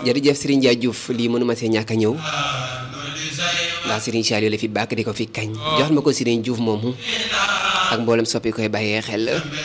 jërëjëf Serigne Ndiaye Diouf lii mënuma see ñàkk a ñëw ndax Serigne Saliou la fi bàkk di ko fi kañ jox ma ko Serigne Diouf moomu ak mboolem soppi koy bàyyee xel